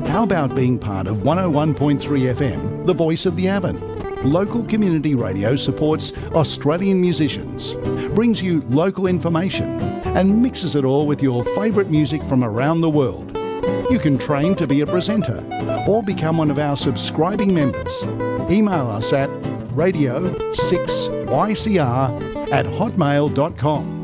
How about being part of 101.3 FM, the voice of the Avon? Local community radio supports Australian musicians, brings you local information and mixes it all with your favourite music from around the world. You can train to be a presenter or become one of our subscribing members. Email us at radio6ycr@hotmail.com.